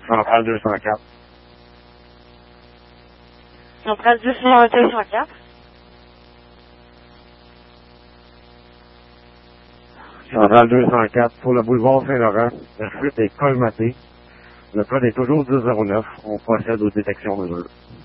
Centrale 204. Centrale 204. Centrale 204 pour le boulevard Saint-Laurent. La fuite est colmatée. Le code est toujours 1009. On procède aux détections mesures.